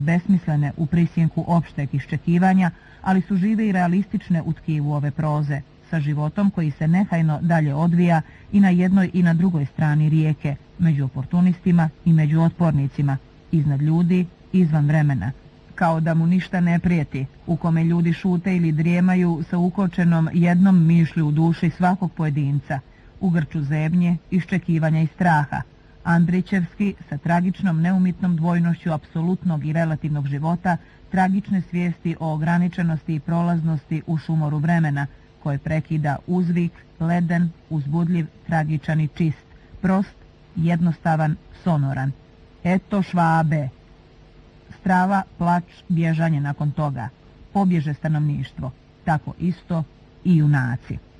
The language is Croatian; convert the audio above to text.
besmislene u prisjenku opšteg iščekivanja, ali su žive i realistične u tkivu ove proze, sa životom koji se nehajno dalje odvija i na jednoj i na drugoj strani rijeke, među oportunistima i među otpornicima, iznad ljudi, izvan vremena. Kao da mu ništa ne prijeti, u kome ljudi šute ili drijemaju sa ukočenom jednom mišlju u duši svakog pojedinca, u grču zebnje, iščekivanja i straha. Andrićevski, sa tragičnom neumitnom dvojnošću apsolutnog i relativnog života, tragične svijesti o ograničenosti i prolaznosti u šumoru vremena, koje prekida uzvik, leden, uzbudljiv, tragičan i čist, prost, jednostavan, sonoran. Eto Švabe. Strava, plač, bježanje nakon toga. Pobježe stanovništvo. Tako isto i junaci.